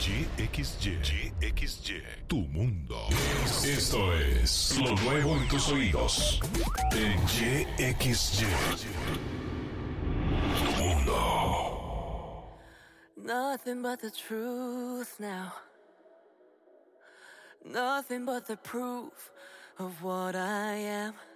YXY, tu mundo. Esto es lo nuevo en tus oídos. En YXY, tu mundo. Nothing but the truth now. Nothing but the proof of what I am.